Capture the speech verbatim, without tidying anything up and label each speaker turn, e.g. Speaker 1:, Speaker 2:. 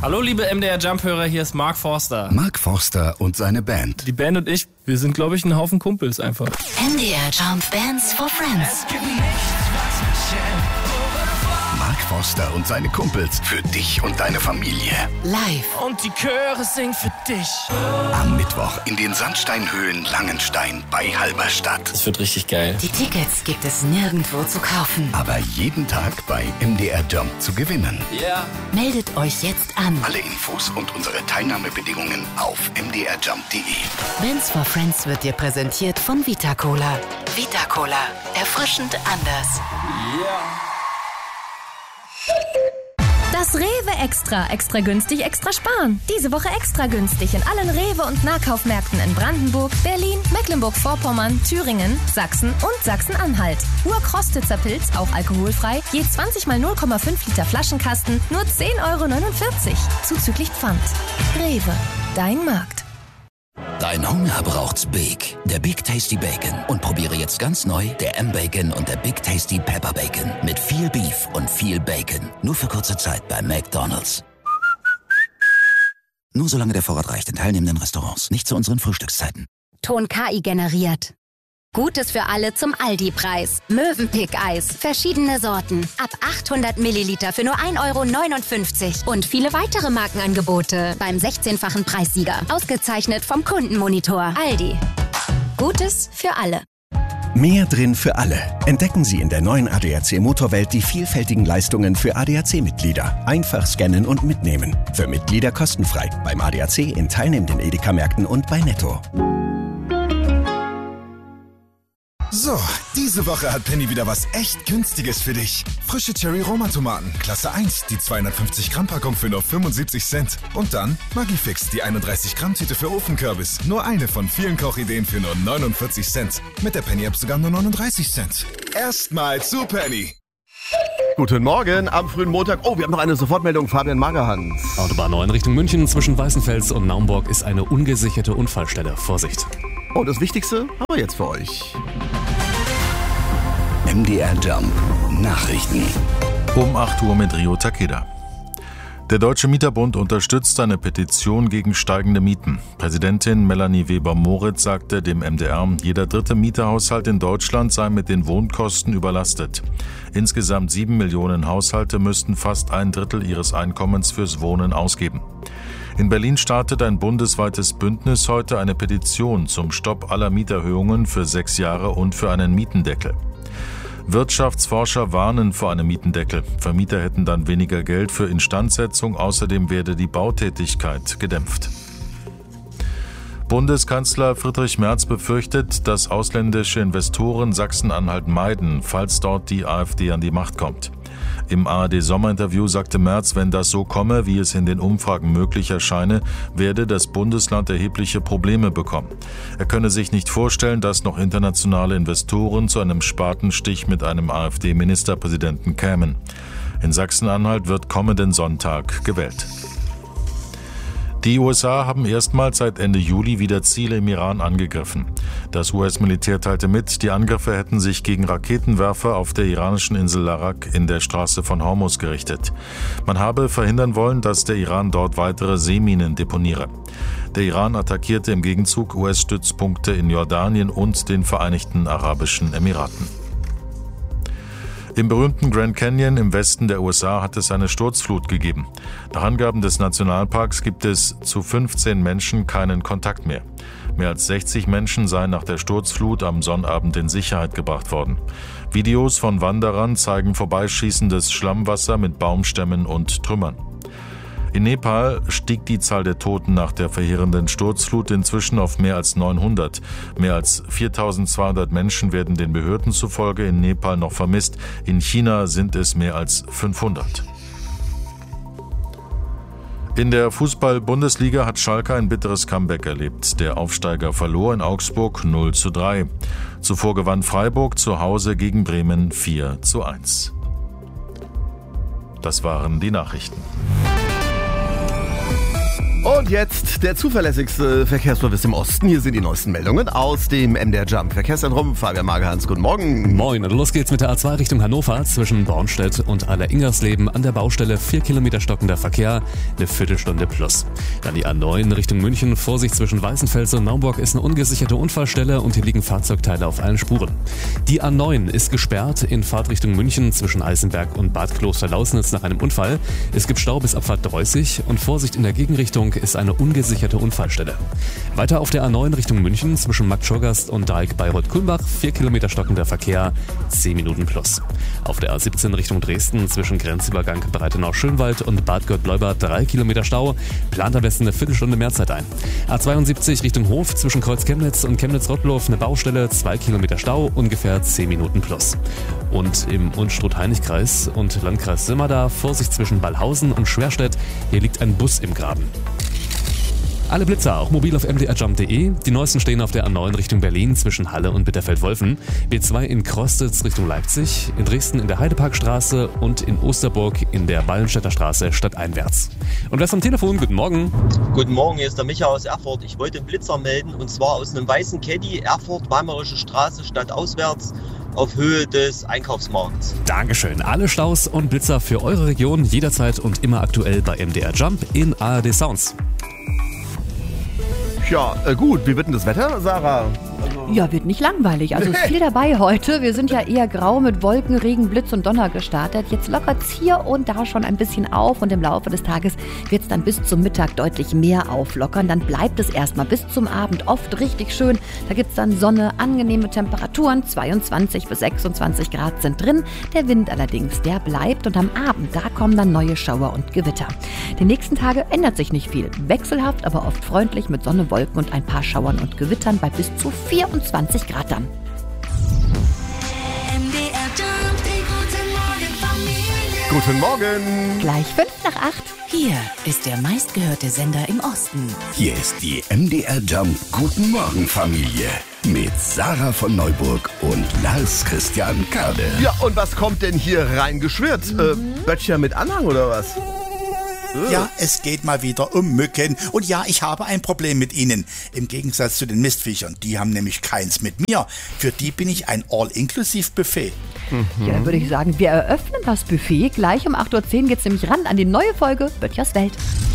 Speaker 1: Hallo liebe M D R Jump-Hörer, hier ist Mark Forster.
Speaker 2: Mark Forster und seine Band.
Speaker 1: Die Band und ich, wir sind glaube ich ein Haufen Kumpels einfach.
Speaker 3: M D R Jump Bands for Friends.
Speaker 2: Mark Forster und seine Kumpels für dich und deine Familie.
Speaker 3: Live.
Speaker 1: Und die Chöre singen für dich.
Speaker 2: Am Mittwoch in den Sandsteinhöhlen Langenstein bei Halberstadt.
Speaker 1: Das wird richtig geil.
Speaker 3: Die Tickets gibt es nirgendwo zu kaufen.
Speaker 2: Aber jeden Tag bei M D R Jump zu gewinnen.
Speaker 1: Ja. Yeah.
Speaker 3: Meldet euch jetzt an.
Speaker 2: Alle Infos und unsere Teilnahmebedingungen auf m d r jump punkt d e.
Speaker 3: Bands for Friends wird dir präsentiert von Vita Cola. Vita Cola. Erfrischend anders.
Speaker 1: Ja. Yeah.
Speaker 4: Das Rewe Extra. Extra günstig, extra sparen. Diese Woche extra günstig in allen Rewe- und Nahkaufmärkten in Brandenburg, Berlin, Mecklenburg-Vorpommern, Thüringen, Sachsen und Sachsen-Anhalt. Urkrostitzer Pilz, auch alkoholfrei, je zwanzig mal null Komma fünf Liter Flaschenkasten, nur zehn Euro neunundvierzig. Zuzüglich Pfand. Rewe. Dein Markt.
Speaker 5: Dein Hunger braucht's Big. Der Big Tasty Bacon. Und probiere jetzt ganz neu der M-Bacon und der Big Tasty Pepper Bacon. Mit viel Beef und viel Bacon. Nur für kurze Zeit bei McDonald's. Nur solange der Vorrat reicht in teilnehmenden Restaurants. Nicht zu unseren Frühstückszeiten.
Speaker 6: Ton K I generiert. Gutes für alle zum Aldi-Preis. Mövenpick-Eis. Verschiedene Sorten. Ab achthundert Milliliter für nur ein Euro neunundfünfzig. Und viele weitere Markenangebote beim sechzehnfachen Preissieger. Ausgezeichnet vom Kundenmonitor. Aldi. Gutes für alle.
Speaker 7: Mehr drin für alle. Entdecken Sie in der neuen A D A C Motorwelt die vielfältigen Leistungen für A D A C-Mitglieder. Einfach scannen und mitnehmen. Für Mitglieder kostenfrei. Beim A D A C in teilnehmenden Edeka-Märkten und bei Netto.
Speaker 8: So, diese Woche hat Penny wieder was echt Günstiges für dich. Frische Cherry-Roma-Tomaten, Klasse eins, die zweihundertfünfzig Gramm Packung für nur fünfundsiebzig Cent. Und dann Maggi-Fix, die einunddreißig Gramm Tüte für Ofenkürbis. Nur eine von vielen Kochideen für nur neunundvierzig Cent. Mit der Penny-App sogar nur neununddreißig Cent. Erstmal zu Penny.
Speaker 9: Guten Morgen, am frühen Montag. Oh, wir haben noch eine Sofortmeldung, Fabian Magerhans.
Speaker 10: Autobahn neun Richtung München zwischen Weißenfels und Naumburg ist eine ungesicherte Unfallstelle. Vorsicht.
Speaker 9: Oh, das Wichtigste haben wir jetzt für euch.
Speaker 2: M D R Jump Nachrichten.
Speaker 11: Um acht Uhr mit Rio Takeda. Der Deutsche Mieterbund unterstützt eine Petition gegen steigende Mieten. Präsidentin Melanie Weber-Moritz sagte dem M D R, jeder dritte Mieterhaushalt in Deutschland sei mit den Wohnkosten überlastet. Insgesamt sieben Millionen Haushalte müssten fast ein Drittel ihres Einkommens fürs Wohnen ausgeben. In Berlin startet ein bundesweites Bündnis heute eine Petition zum Stopp aller Mieterhöhungen für sechs Jahre und für einen Mietendeckel. Wirtschaftsforscher warnen vor einem Mietendeckel. Vermieter hätten dann weniger Geld für Instandsetzung, außerdem werde die Bautätigkeit gedämpft. Bundeskanzler Friedrich Merz befürchtet, dass ausländische Investoren Sachsen-Anhalt meiden, falls dort die AfD an die Macht kommt. Im A R D-Sommerinterview sagte Merz, wenn das so komme, wie es in den Umfragen möglich erscheine, werde das Bundesland erhebliche Probleme bekommen. Er könne sich nicht vorstellen, dass noch internationale Investoren zu einem Spatenstich mit einem AfD-Ministerpräsidenten kämen. In Sachsen-Anhalt wird kommenden Sonntag gewählt. Die U S A haben erstmals seit Ende Juli wieder Ziele im Iran angegriffen. Das U S-Militär teilte mit, die Angriffe hätten sich gegen Raketenwerfer auf der iranischen Insel Larak in der Straße von Hormuz gerichtet. Man habe verhindern wollen, dass der Iran dort weitere Seeminen deponiere. Der Iran attackierte im Gegenzug U S-Stützpunkte in Jordanien und den Vereinigten Arabischen Emiraten. Im berühmten Grand Canyon im Westen der U S A hat es eine Sturzflut gegeben. Nach Angaben des Nationalparks gibt es zu fünfzehn Menschen keinen Kontakt mehr. Mehr als sechzig Menschen seien nach der Sturzflut am Sonnabend in Sicherheit gebracht worden. Videos von Wanderern zeigen vorbeischießendes Schlammwasser mit Baumstämmen und Trümmern. In Nepal stieg die Zahl der Toten nach der verheerenden Sturzflut inzwischen auf mehr als neunhundert. Mehr als viertausendzweihundert Menschen werden den Behörden zufolge in Nepal noch vermisst. In China sind es mehr als fünfhundert. In der Fußball-Bundesliga hat Schalke ein bitteres Comeback erlebt. Der Aufsteiger verlor in Augsburg null zu drei. Zuvor gewann Freiburg zu Hause gegen Bremen vier zu eins. Das waren die Nachrichten.
Speaker 9: Und jetzt der zuverlässigste Verkehrsservice im Osten. Hier sind die neuesten Meldungen aus dem M D R Jump Verkehrszentrum. Fabian Magerhans, guten Morgen.
Speaker 10: Moin, und los geht's mit der A zwei Richtung Hannover zwischen Bornstedt und Aller-Ingersleben an der Baustelle. Vier Kilometer stockender Verkehr, eine Viertelstunde plus. Dann die A neun Richtung München. Vorsicht zwischen Weißenfels und Naumburg ist eine ungesicherte Unfallstelle und hier liegen Fahrzeugteile auf allen Spuren. Die A neun ist gesperrt in Fahrtrichtung München zwischen Eisenberg und Bad Kloster-Lausnitz nach einem Unfall. Es gibt Stau bis Abfahrt dreißig und Vorsicht in der Gegenrichtung ist eine ungesicherte Unfallstelle. Weiter auf der A neun Richtung München zwischen Marktschorgast und Dreieck Bayreuth-Kulmbach, vier Kilometer stockender Verkehr, zehn Minuten plus. Auf der A siebzehn Richtung Dresden zwischen Grenzübergang Breitenau-Schönwald und Bad Gott-Leubert drei Kilometer Stau, plant am besten eine Viertelstunde mehr Zeit ein. A zweiundsiebzig Richtung Hof zwischen Kreuz Chemnitz und Chemnitz-Rottloff eine Baustelle, zwei Kilometer Stau, ungefähr zehn Minuten plus. Und im Unstrut-Heinig-Kreis und Landkreis Simmerda Vorsicht zwischen Ballhausen und Schwerstedt, hier liegt ein Bus im Graben. Alle Blitzer, auch mobil auf m d r jump punkt d e. Die neuesten stehen auf der A neun Richtung Berlin zwischen Halle und Bitterfeld-Wolfen, B zwei in Krostitz Richtung Leipzig, in Dresden in der Heideparkstraße und in Osterburg in der Wallenstädter Straße stadteinwärts. Und wer ist am Telefon? Guten Morgen.
Speaker 12: Guten Morgen, hier ist der Micha aus Erfurt. Ich wollte einen Blitzer melden und zwar aus einem weißen Caddy, Erfurt, Weimarische Straße, stadtauswärts auf Höhe des Einkaufsmarkts.
Speaker 10: Dankeschön. Alle Staus und Blitzer für eure Region jederzeit und immer aktuell bei M D R Jump in A R D Sounds.
Speaker 9: Ja, äh, gut. Wie wird denn das Wetter, Sarah?
Speaker 13: Ja, wird nicht langweilig. Also ist viel dabei heute. Wir sind ja eher grau mit Wolken, Regen, Blitz und Donner gestartet. Jetzt lockert es hier und da schon ein bisschen auf und im Laufe des Tages wird es dann bis zum Mittag deutlich mehr auflockern. Dann bleibt es erstmal bis zum Abend oft richtig schön. Da gibt es dann Sonne, angenehme Temperaturen. zweiundzwanzig bis sechsundzwanzig Grad sind drin. Der Wind allerdings, der bleibt und am Abend, da kommen dann neue Schauer und Gewitter. Die nächsten Tage ändert sich nicht viel. Wechselhaft, aber oft freundlich mit Sonne, Wolken und ein paar Schauern und Gewittern bei bis zu vierundzwanzig Grad dann.
Speaker 9: Guten Morgen.
Speaker 13: Gleich fünf nach acht.
Speaker 3: Hier ist der meistgehörte Sender im Osten.
Speaker 2: Hier ist die M D R Jump Guten Morgen Familie mit Sarah von Neuburg und Lars Christian Kade.
Speaker 9: Ja, und was kommt denn hier reingeschwirrt? Mhm. Äh, Böttcher mit Anhang oder was?
Speaker 14: Ja, es geht mal wieder um Mücken. Und ja, ich habe ein Problem mit ihnen. Im Gegensatz zu den Mistviechern. Die haben nämlich keins mit mir. Für die bin ich ein All-Inklusiv-Buffet.
Speaker 13: Mhm. Ja, dann würde ich sagen, wir eröffnen das Buffet. Gleich um acht Uhr zehn geht es nämlich ran an die neue Folge Böttchers Welt.